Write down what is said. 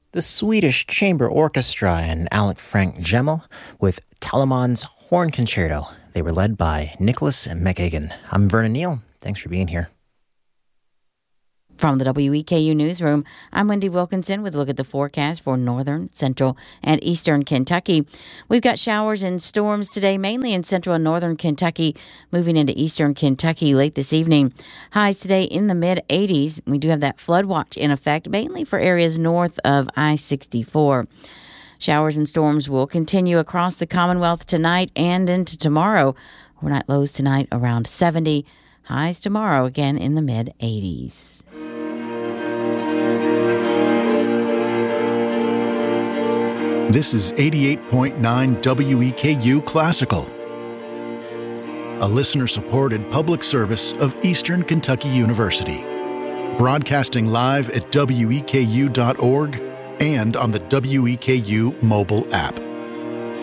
The Swedish Chamber Orchestra and Alec Frank Gemmel with Telemann's Horn Concerto. They were led by Nicholas McGagan. I'm Vernon Neal. Thanks for being here. From the WEKU Newsroom, I'm Wendy Wilkinson with a look at the forecast for northern, central, and eastern Kentucky. We've got showers and storms today, mainly in central and northern Kentucky, moving into eastern Kentucky late this evening. Highs today in the mid-80s. We do have that flood watch in effect, mainly for areas north of I-64. Showers and storms will continue across the Commonwealth tonight and into tomorrow. Overnight lows tonight around 70. Highs tomorrow again in the mid-80s. This is 88.9 WEKU Classical, a listener-supported public service of Eastern Kentucky University, broadcasting live at weku.org and on the WEKU mobile app.